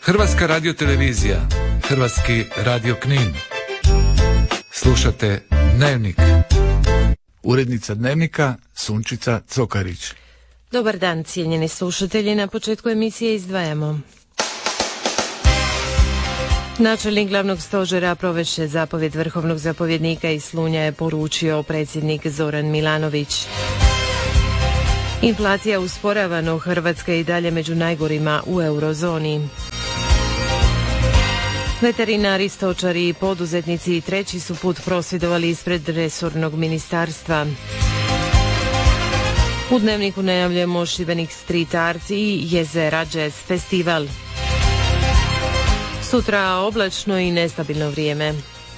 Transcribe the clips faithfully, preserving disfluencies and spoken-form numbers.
Hrvatska radiotelevizija, Hrvatski radio Knin. Slušate Dnevnik. Urednica Dnevnika Sunčica Cokarić. Dobar dan, cijenjeni slušatelji. Na početku emisije izdvajamo. Načelnik glavnog stožera provešće zapovjed vrhovnog zapovjednika iz Slunja je poručio predsjednik Zoran Milanović. Inflacija usporavano, Hrvatska je i dalje među najgorima u eurozoni. Veterinari, stočari i poduzetnici treći su put prosvjedovali ispred resornog ministarstva. U Dnevniku najavljujemo Šibenik Street Art i Jezera Jazz Festival. Sutra oblačno i nestabilno vrijeme.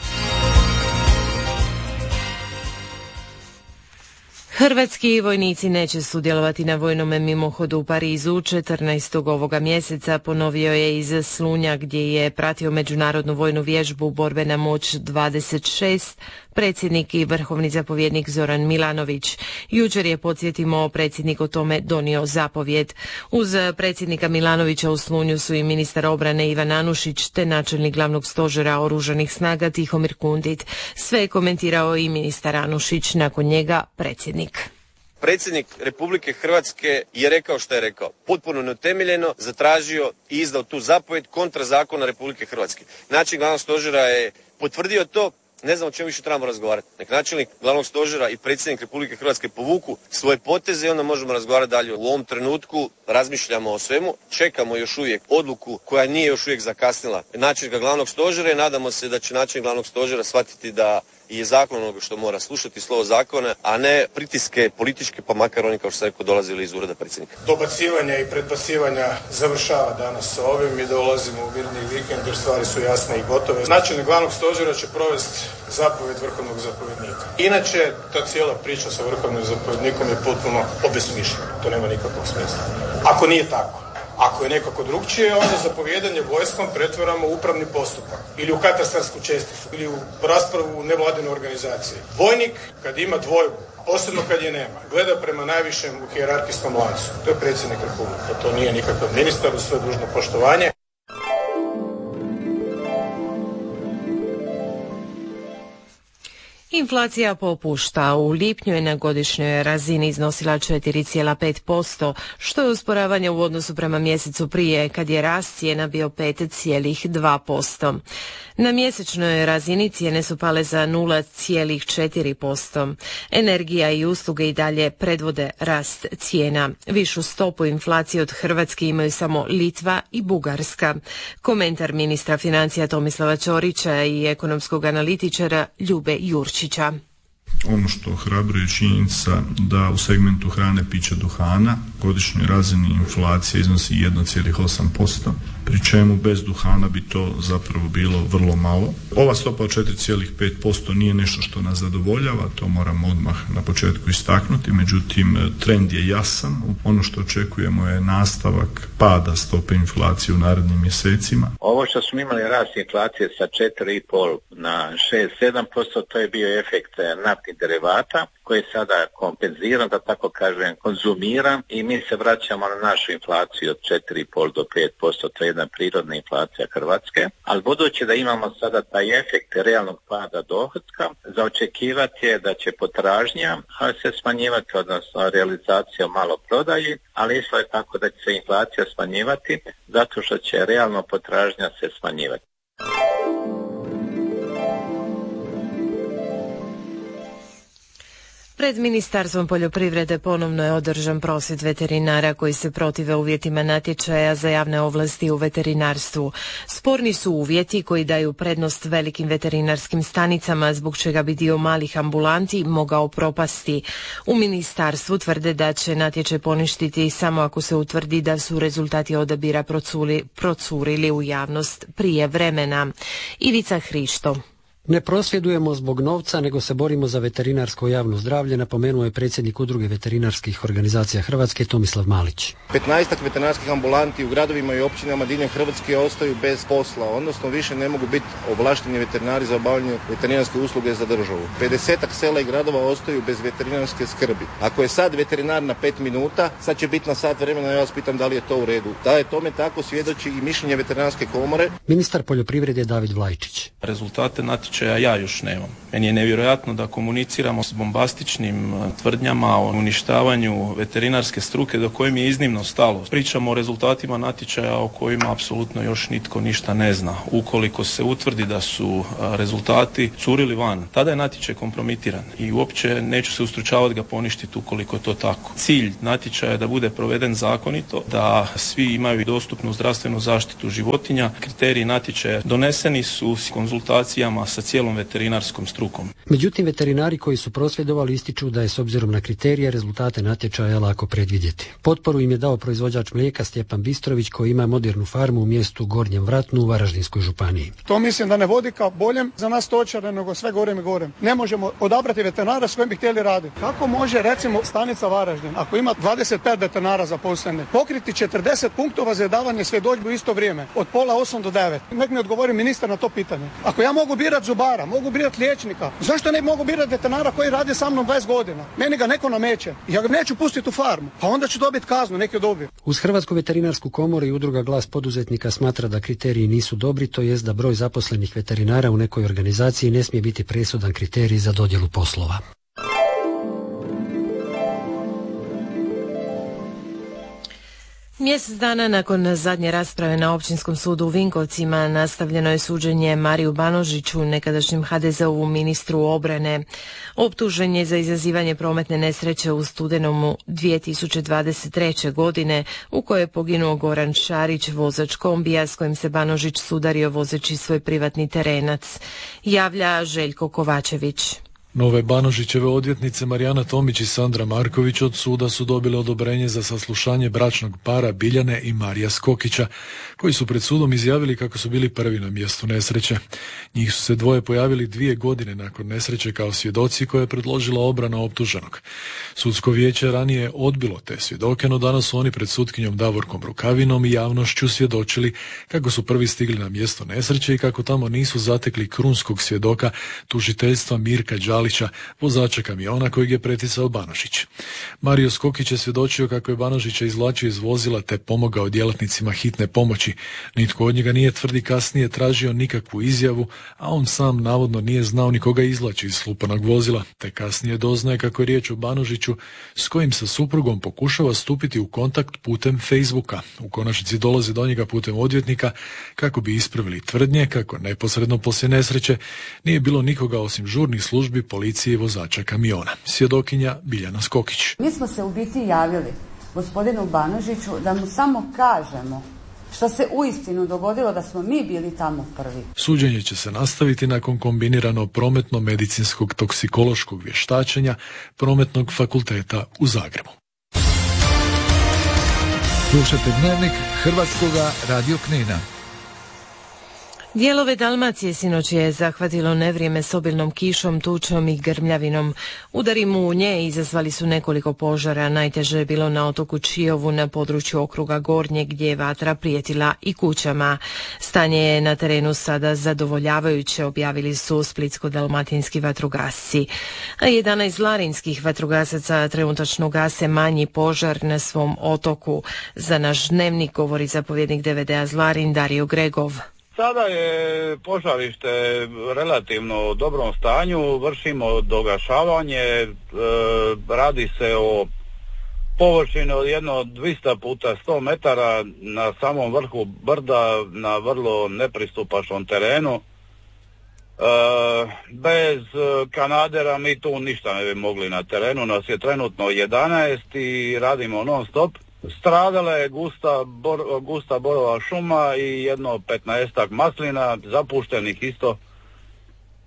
Hrvatski vojnici neće sudjelovati na vojnom mimohodu u Parizu četrnaestog ovoga mjeseca, ponovio je iz Slunja gdje je pratio međunarodnu vojnu vježbu Borbena moć dvadeset šest predsjednik i vrhovni zapovjednik Zoran Milanović. Jučer je, podsjetimo, predsjednik o tome donio zapovjed. Uz predsjednika Milanovića u Slunju su i ministar obrane Ivan Anušić te načelnik glavnog stožera oružanih snaga Tihomir Kundit. Sve je komentirao i ministar Anušić, nakon njega predsjednik. Predsjednik Republike Hrvatske je rekao što je rekao. Potpuno neutemeljeno zatražio i izdao tu zapovjed kontra zakona Republike Hrvatske. Načelnik glavnog stožera je potvrdio to. Ne znam o čemu više trebamo razgovarati. Nek načelnik glavnog stožera i predsjednik Republike Hrvatske povuku svoje poteze i onda možemo razgovarati dalje. U ovom trenutku razmišljamo o svemu, čekamo još uvijek odluku koja nije još uvijek zakasnila načelnika glavnog stožera i nadamo se da će načelnik glavnog stožera shvatiti da je zakon onoga što mora slušati, slovo zakona, a ne pritiske političke, pa makar oni, kao što sam rekao, dolazili iz ureda predsjednika. Dobacivanja i predbacivanja završava danas sa ovim i da ulazimo u mirni vikend jer stvari su jasne i gotove. Načelnik glavnog stožera će provesti zapovjed vrhovnog zapovjednika. Inače, ta cijela priča sa vrhovnim zapovjednikom je potpuno obesmišljena. To nema nikakvog smisla. Ako nije tako. Ako je nekako drugčije, onda zapovjedanje vojskom pretvaramo u upravni postupak ili u katastarsku česticu ili u raspravu u nevladine organizacije. Vojnik, kad ima dvojbu, posebno kad je nema, gleda prema najvišem u hijerarhijskom lancu. To je predsjednik Republike. To nije nikakav ministar, uz sve dužno poštovanje. Inflacija popušta. U lipnju je na godišnjoj razini iznosila četiri zarez pet posto, što je usporavanje u odnosu prema mjesecu prije, kad je rast cijena bio pet zarez dva posto. Na mjesečnoj razini cijene su pale za nula zarez četiri posto. Energija i usluge i dalje predvode rast cijena. Višu stopu inflacije od Hrvatske imaju samo Litva i Bugarska. Komentar ministra financija Tomislava Ćorića i ekonomskog analitičara Ljube Jurčića. Ono što ohrabruje je činjenica da u segmentu hrane, pića, duhana godišnjoj razini inflacija iznosi jedan zarez osam posto, pri čemu bez duhana bi to zapravo bilo vrlo malo. Ova stopa od četiri zarez pet posto nije nešto što nas zadovoljava, to moramo odmah na početku istaknuti, međutim trend je jasan. Ono što očekujemo je nastavak pada stope inflacije u narednim mjesecima. Ovo što smo imali rast inflacije sa četiri zarez pet na šest do sedam posto, to je bio efekt naftnih derivata koji je sada kompenziran, da tako kažem, konzumiran i mi se vraćamo na našu inflaciju od četiri zarez pet do pet posto, to je jedna prirodna inflacija Hrvatske, ali budući da imamo sada taj efekt realnog pada dohotka, za očekivati je da će potražnja se smanjivati, odnosno realizacija malo prodaji, ali isto je tako da će se inflacija smanjivati zato što će realno potražnja se smanjivati. Pred Ministarstvom poljoprivrede ponovno je održan prosvjed veterinara koji se protive uvjetima natječaja za javne ovlasti u veterinarstvu. Sporni su uvjeti koji daju prednost velikim veterinarskim stanicama, zbog čega bi dio malih ambulanti mogao propasti. U ministarstvu tvrde da će natječaj poništiti samo ako se utvrdi da su rezultati odabira procuri, procurili u javnost prije vremena. Ivica Hrišto. Ne prosvjedujemo zbog novca, nego se borimo za veterinarsko javno zdravlje, napomenuo je predsjednik Udruge veterinarskih organizacija Hrvatske Tomislav Malić. petnaestak veterinarskih ambulanti u gradovima i općinama diljem Hrvatske ostaju bez posla, odnosno više ne mogu biti ovlašteni veterinari za obavljanje veterinarske usluge za državu. pedesetak sela i gradova ostaju bez veterinarske skrbi. Ako je sad veterinar na pet minuta, sad će biti na sat vremena, ja vas pitam da li je to u redu. Da je tome tako, svjedoči i mišljenje veterinarske komore. Ministar poljoprivrede David Vlajčić. Rezultate natječaja ja još nemam. Meni je nevjerojatno da komuniciramo s bombastičnim tvrdnjama o uništavanju veterinarske struke do koje mi je iznimno stalo. Pričamo o rezultatima natječaja o kojima apsolutno još nitko ništa ne zna. Ukoliko se utvrdi da su rezultati curili van, tada je natječaj kompromitiran i uopće neću se ustručavati ga poništiti ukoliko je to tako. Cilj natječaja je da bude proveden zakonito, da svi imaju dostupnu zdravstvenu zaštitu životinja. Kriteriji natječaja doneseni su s konzultacijama sa cijelom veterinarskom strukom. Međutim, veterinari koji su prosvjedovali ističu da je s obzirom na kriterije rezultate natječaja lako predvidjeti. Potporu im je dao proizvođač mlijeka Stjepan Bistrović koji ima modernu farmu u mjestu Gornjem Vratnu u Varaždinskoj županiji. To mislim da ne vodi ka boljem za nas stočare nego sve gorem i gorem. Ne možemo odabrati veterinara s kojim bi htjeli raditi. Kako može recimo stanica Varaždin, ako ima dvadeset pet veterinara zaposlene, pokriti četrdeset punktova za davanje svjedodžbe u isto vrijeme, od pola osam do devet? Nek mi odgovori ministar na to pitanje. Ako ja mogu birati zubara, mogu birati liječnika, zašto ne mogu birati veterinara koji radi sa mnom dvadeset godina? Meni ga neko nameće. Ja ga neću pustiti u farmu, pa onda ću dobiti kaznu, neki dobiju. Uz Hrvatsku veterinarsku komoru i udruga Glas poduzetnika smatra da kriteriji nisu dobri, to jest da broj zaposlenih veterinara u nekoj organizaciji ne smije biti presudan kriterij za dodjelu poslova. Mjesec dana nakon zadnje rasprave na Općinskom sudu u Vinkovcima nastavljeno je suđenje Mariju Banožiću, nekadašnjem ha de ze ovom ministru obrane. Optužen je za izazivanje prometne nesreće u studenom dvije tisuće dvadeset treće. godine u kojoj je poginuo Goran Šarić, vozač kombija s kojim se Banožić sudario vozeći svoj privatni terenac. Javlja Željko Kovačević. Nove Banožićeve odvjetnice Marijana Tomić i Sandra Marković od suda su dobile odobrenje za saslušanje bračnog para Biljane i Marija Skokića, koji su pred sudom izjavili kako su bili prvi na mjestu nesreće. Njih su se dvoje pojavili dvije godine nakon nesreće kao svjedoci koje je predložila obrana optuženog. Sudsko vijeće ranije je odbilo te svjedoke, no danas su oni pred sutkinjom Davorkom Rukavinom i javnošću svjedočili kako su prvi stigli na mjesto nesreće i kako tamo nisu zatekli krunskog svjedoka tužiteljstva Mirka Đalića, vozača kamiona kojeg je preticao Banožić. Mario Skokić je svjedočio kako je Banožića izvlačio iz vozila te pomogao djelatnicima hitne pomoći. Nitko od njega nije, tvrdi kasnije, tražio nikakvu izjavu, a on sam navodno nije znao ni koga izvlači iz slupanog vozila, te kasnije doznaje kako je riječ o Banožiću s kojim sa suprugom pokušava stupiti u kontakt putem Facebooka. U konačnici dolazi do njega putem odvjetnika kako bi ispravili tvrdnje kako neposredno poslije nesreće nije bilo nikoga osim žurnih službi, policije i vozača kamiona. Svjedokinja Biljana Skokić. Mi smo se u biti javili gospodinu Banožiću da mu samo kažemo što se uistinu dogodilo, da smo mi bili tamo prvi. Suđenje će se nastaviti nakon kombinirano prometno-medicinskog toksikološkog vještačenja Prometnog fakulteta u Zagrebu. Slušajte Dnevnik Hrvatskoga radio Knina. Dijelove Dalmacije sinoć je zahvatilo nevrijeme s obilnom kišom, tučom i grmljavinom. Udari munje izazvali su nekoliko požara. Najteže je bilo na otoku Čiovu na području okruga Gornje gdje je vatra prijetila i kućama. Stanje je na terenu sada zadovoljavajuće, objavili su splitsko-dalmatinski vatrogasci. A jedanaest zlarinskih vatrogasaca trenutačno gase manji požar na svom otoku. Za naš Dnevnik govori zapovjednik de ve de a Zlarin Dario Gregov. Sada je požarište relativno u dobrom stanju, vršimo dogašavanje, e, radi se o površini od jedno dvjesto puta sto metara na samom vrhu brda na vrlo nepristupačnom terenu. E, bez kanadera mi tu ništa ne bi mogli na terenu, nas je trenutno jedanaest i radimo non stop. Stradala je gusta, bor, gusta borova šuma i jedno petnaestak maslina, zapuštenih isto.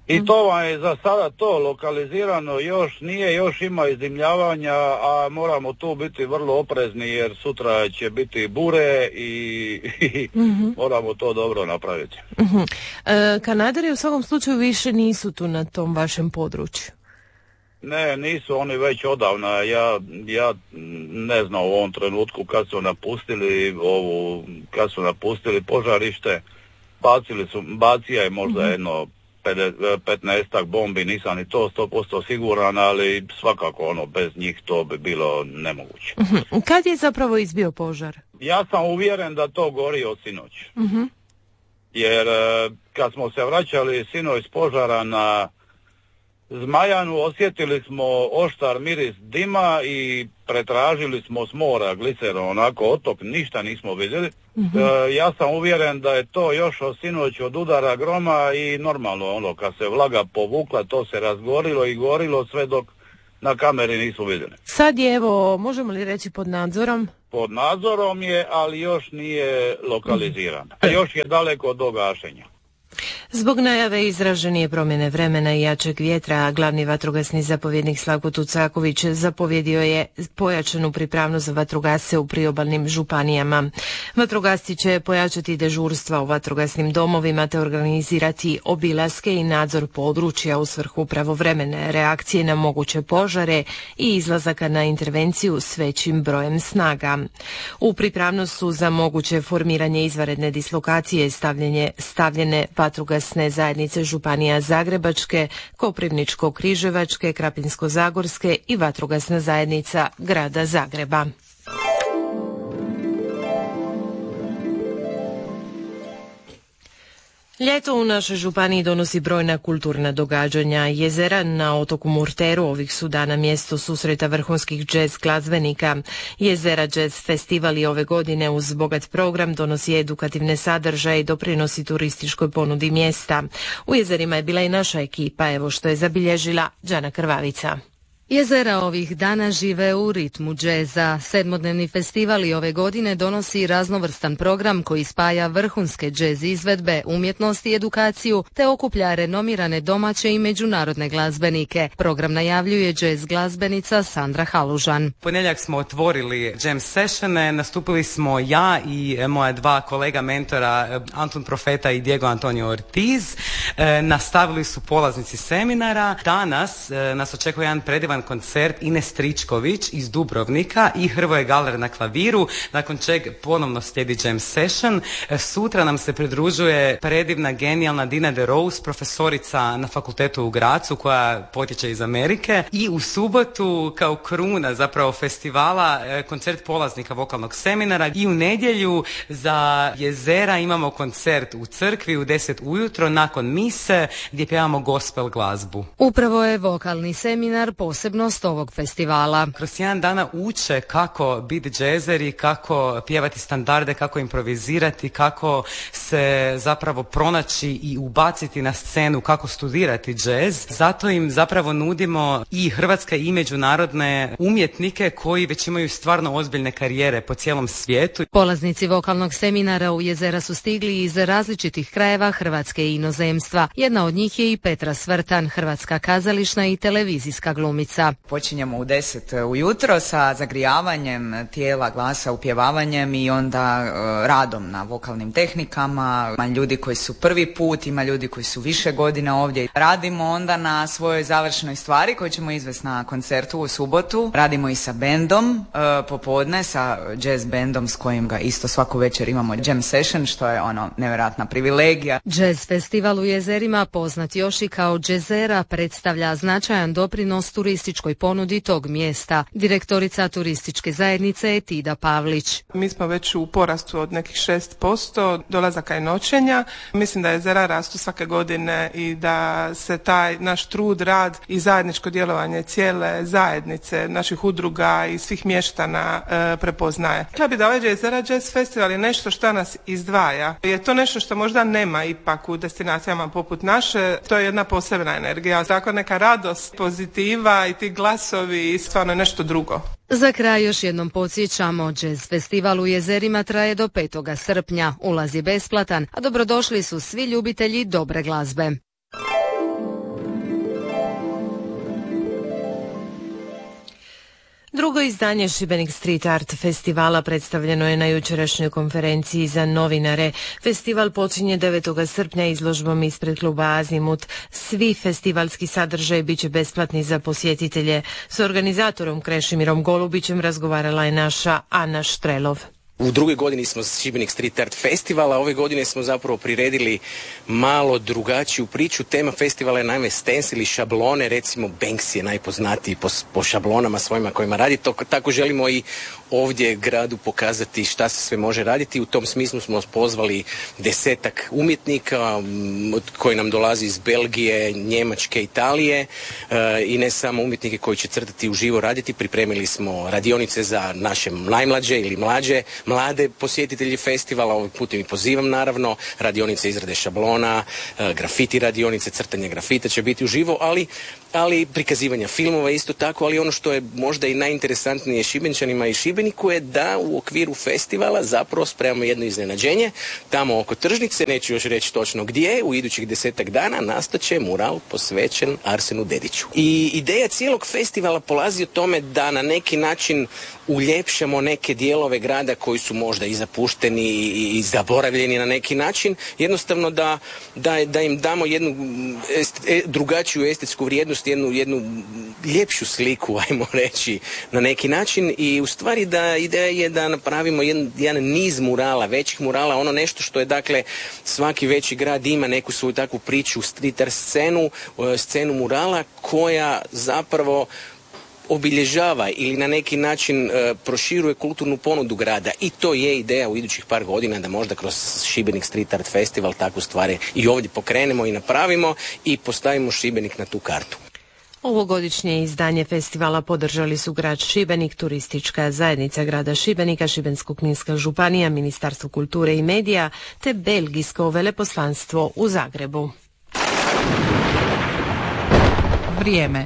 I to vam je za sada to lokalizirano, još nije, još ima izdimljavanja, a moramo tu biti vrlo oprezni jer sutra će biti bure i, i mm-hmm. moramo to dobro napraviti. Mm-hmm. E, Kanaderi u svakom slučaju više nisu tu na tom vašem području. Ne, nisu oni već odavna. Ja, ja ne znam u ovom trenutku kad su napustili ovu, kad su napustili požarište, bacili su, bacija je možda mm-hmm. jedno petnaestak bombi, nisam ni to sto posto siguran, ali svakako ono, bez njih to bi bilo nemoguće. Mm-hmm. Kad je zapravo izbio požar? Ja sam uvjeren da to gori od sinoć. Mm-hmm. Jer kad smo se vraćali sinoć s požara na Zmajanu, osjetili smo oštar miris dima i pretražili smo s mora gliceron, onako otok, ništa nismo vidjeli. Mm-hmm. E, ja sam uvjeren da je to još od sinoć od udara groma i normalno ono, kad se vlaga povukla, to se razgorilo i gorilo sve dok na kameri nisu vidjeli. Sad je, evo, možemo li reći pod nadzorom? Pod nadzorom je, ali još nije lokaliziran. Mm-hmm. Još je daleko od gašenja. Zbog najave izraženije promjene vremena i jačeg vjetra, glavni vatrogasni zapovjednik Slavko Tucaković zapovjedio je pojačanu pripravnost za vatrogasce u priobalnim županijama. Vatrogasci će pojačati dežurstva u vatrogasnim domovima te organizirati obilaske i nadzor područja u svrhu pravovremene reakcije na moguće požare i izlazaka na intervenciju s većim brojem snaga. U pripravnost su za moguće formiranje izvanredne dislokacije stavljene, stavljene vatrogasne zajednice županija Zagrebačke, Koprivničko-križevačke, Krapinsko-zagorske i vatrogasna zajednica grada Zagreba. Ljeto u našoj županiji donosi brojna kulturna događanja. Jezera na otoku Murteru ovih su dana mjesto susreta vrhunskih džez glazbenika. Jezera Jazz Festival i ove godine uz bogat program donosi edukativne sadržaje i doprinosi turističkoj ponudi mjesta. U jezerima je bila i naša ekipa, evo što je zabilježila Đana Krvavica. Jezera ovih dana žive u ritmu džeza. Sedmodnevni festival i ove godine donosi raznovrstan program koji spaja vrhunske džez izvedbe, umjetnost i edukaciju, te okuplja renomirane domaće i međunarodne glazbenike. Program najavljuje džez glazbenica Sandra Halužan. Ponedjeljak smo otvorili jam sessione, nastupili smo ja i moja dva kolega mentora Anton Profeta i Diego Antonio Ortiz. E, nastavili su polaznici seminara. Danas e, nas očekuje jedan predivan koncert Ines Stričković iz Dubrovnika i Hrvoje Galer na klaviru, nakon čeg ponovno slijedi jam session. Sutra nam se pridružuje predivna, genijalna Dina de Rose, profesorica na fakultetu u Gracu koja potječe iz Amerike, i u subotu kao kruna zapravo festivala koncert polaznika vokalnog seminara, i u nedjelju za jezera imamo koncert u crkvi u deset ujutro nakon mise gdje pjevamo gospel glazbu. Upravo je vokalni seminar posebnost ovog festivala. Kroz jedan dana uče kako biti džezeri, kako pjevati standarde, kako improvizirati, kako se zapravo pronaći i ubaciti na scenu, kako studirati džez. Zato im zapravo nudimo i hrvatske i međunarodne umjetnike koji već imaju stvarno ozbiljne karijere po cijelom svijetu. Polaznici vokalnog seminara u jezera su stigli iz različitih krajeva Hrvatske i inozemstva. Jedna od njih je i Petra Svrtan, hrvatska kazališna i televizijska glumica. Počinjemo u deset ujutro sa zagrijavanjem tijela, glasa, upjevavanjem i onda uh, radom na vokalnim tehnikama. Ima ljudi koji su prvi put, ima ljudi koji su više godina ovdje. Radimo onda na svojoj završnoj stvari koju ćemo izvesti na koncertu u subotu. Radimo i sa bendom uh, popodne, sa jazz bendom s kojim ga isto svaku večer imamo jam session, što je ono nevjerojatna privilegija. Jazz festival u jezerima, poznat još i kao Jazzera, predstavlja značajan doprinos turističkoj ponudi tog mjesta. Direktorica turističke zajednice je Tida Pavlić. Mi smo već u porastu od nekih šest posto dolazaka i noćenja. Mislim da jezera rastu svake godine i da se taj naš trud, rad i zajedničko djelovanje cijele zajednice, naših udruga i svih mještana e, prepoznaje. Htjela bi da ovaj Jezera Jazz Festival je nešto što nas izdvaja. Je to nešto što možda nema ipak u destinacijama poput naše. To je jedna posebna energija. Tako neka radost, pozitiva i ti glasovi i stvarno nešto drugo. Za kraj još jednom podsjećamo, Jazz festival u jezerima traje do petoga srpnja. Ulaz je besplatan, a dobrodošli su svi ljubitelji dobre glazbe. Drugo izdanje Šibenik Street Art festivala predstavljeno je na jučerašnjoj konferenciji za novinare. Festival počinje devetog srpnja izložbom ispred kluba Azimut. Svi festivalski sadržaji bit će besplatni za posjetitelje. S organizatorom Krešimirom Golubićem razgovarala je naša Ana Štrelov. U drugoj godini smo Šibenik Street Art festivala, ove godine smo zapravo priredili malo drugačiju priču. Tema festivala je naime stencili, šablone, recimo Banksy je najpoznatiji po, po šablonama svojima kojima radi. To, tako želimo i ovdje gradu pokazati šta se sve može raditi. U tom smislu smo pozvali desetak umjetnika koji nam dolazi iz Belgije, Njemačke, Italije e, i ne samo umjetnike koji će crtati uživo raditi. Pripremili smo radionice za naše najmlađe ili mlađe mlade posjetitelji festivala, ovim putem i pozivam naravno, radionice izrade šablona, grafiti radionice, crtanje grafita će biti uživo, ali, ali prikazivanja filmova isto tako, ali ono što je možda i najinteresantnije Šibenčanima i Šibeniku je da u okviru festivala zapravo spremamo jedno iznenađenje. Tamo oko tržnice, neću još reći točno gdje, u idućih desetak dana nastaće mural posvećen Arsenu Dediću. I ideja cijelog festivala polazi od tome da na neki način uljepšamo neke dijelove grada koji su možda i zapušteni i zaboravljeni na neki način, jednostavno da, da, da im damo jednu est, drugačiju estetsku vrijednost, jednu, jednu ljepšu sliku, ajmo reći, na neki način i u stvari da ideja je da napravimo jedan, jedan niz murala, većih murala, ono nešto što je dakle svaki veći grad ima neku svoju takvu priču, street art scenu, scenu murala koja zapravo obilježava ili na neki način e, proširuje kulturnu ponudu grada i to je ideja u idućih par godina da možda kroz Šibenik Street Art Festival takvu stvari i ovdje pokrenemo i napravimo i postavimo Šibenik na tu kartu. Ovogodišnje izdanje festivala podržali su grad Šibenik, turistička zajednica grada Šibenika, Šibensko-kninska županija, Ministarstvo kulture i medija te belgijsko veleposlanstvo u Zagrebu. Vrijeme.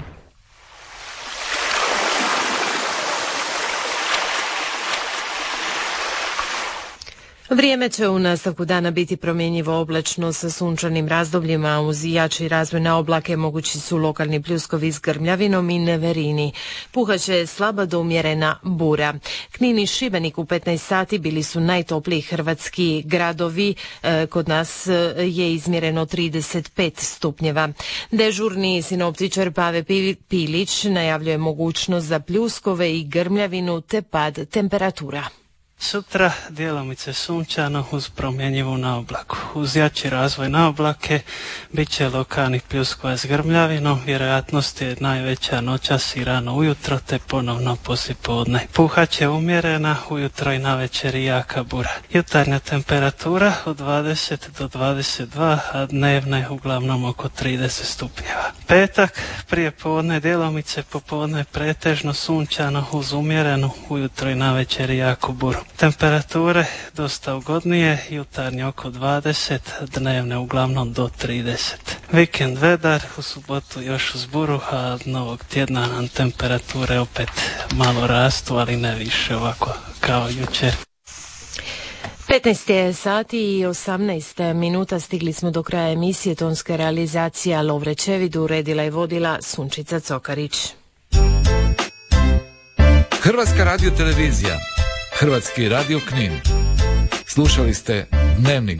Vrijeme će u nastavku dana biti promjenjivo oblačno sa sunčanim razdobljima, uz jači razvoj na oblake mogući su lokalni pljuskovi s grmljavinom i neverini. Puhaće slaba do umjerena bura. Knin i Šibenik u petnaest sati bili su najtopliji hrvatski gradovi. E, kod nas je izmjereno trideset pet stupnjeva. Dežurni sinoptičar Pave Pilić najavljuje mogućnost za pljuskove i grmljavinu te pad temperatura. Sutra djelomice sunčano uz promjenjivu naoblaku. Uz jači razvoj naoblake bit će lokalnih pljuskova s grmljavinom, vjerojatnost je najveća noćas i rano ujutro te ponovno poslijepodne. Puha će umjerena, ujutro i navečer i jaka bura. Jutarnja temperatura od dvadeset do dvadeset dva, a dnevne uglavnom oko trideset stupnjeva. Petak, prije podne djelomice, popodne pretežno sunčano uz umjerenu, ujutro i navečer i jaku buru. Temperature dosta ugodnije, jutarnje oko dvadeset, dnevne uglavnom do trideset. Vikend vedar, u subotu još uz buru, a od novog tjedna nam temperature opet malo rastu, ali ne više ovako kao jučer. petnaest je sati i osamnaest minuta, stigli smo do kraja emisije. Tonska realizacija Lovre Čevidu, uredila i vodila Sunčica Cokarić. Hrvatska radiotelevizija, Hrvatski radio Knin. Slušali ste Dnevnik.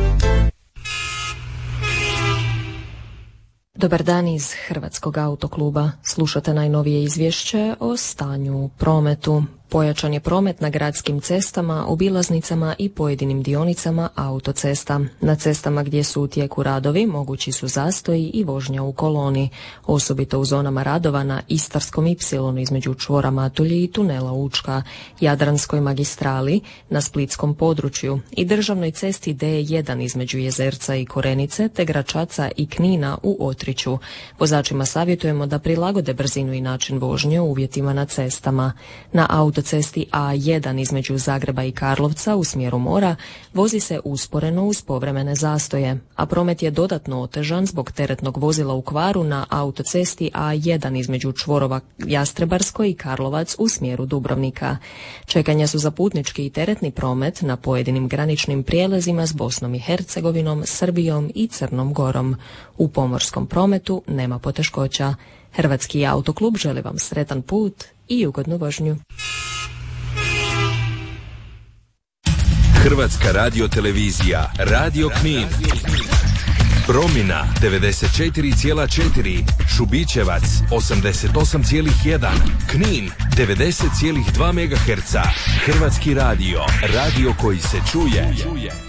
Dobar dan iz Hrvatskog autokluba. Slušate najnovije izvješće o stanju u prometu. Pojačan je promet na gradskim cestama, obilaznicama i pojedinim dionicama autocesta. Na cestama gdje su u tijeku radovi mogući su zastoji i vožnja u koloni, osobito u zonama radova na Istarskom ipsilonu između čvora Matulji i tunela Učka, Jadranskoj magistrali, na splitskom području i državnoj cesti D jedan između Jezerca i Korenice te Gračaca i Knina u Otriću. Vozačima savjetujemo da prilagode brzinu i način vožnje u uvjetima na cestama. Na auto autocesti A jedan između Zagreba i Karlovca u smjeru mora vozi se usporeno uz povremene zastoje, a promet je dodatno otežan zbog teretnog vozila u kvaru na autocesti A jedan između čvorova Jastrebarsko i Karlovac u smjeru Dubrovnika. Čekanja su za putnički i teretni promet na pojedinim graničnim prijelazima s Bosnom i Hercegovinom, Srbijom i Crnom Gorom. U pomorskom prometu nema poteškoća. Hrvatski autoklub želi vam sretan put i ugodnu vožnju. Hrvatska radiotelevizija, Radio Knin. Promina devedeset četiri zarez četiri, Šubićevac osamdeset osam zarez jedan, Knin devedeset zarez dva megaherca. Hrvatski radio, radio koji se čuje.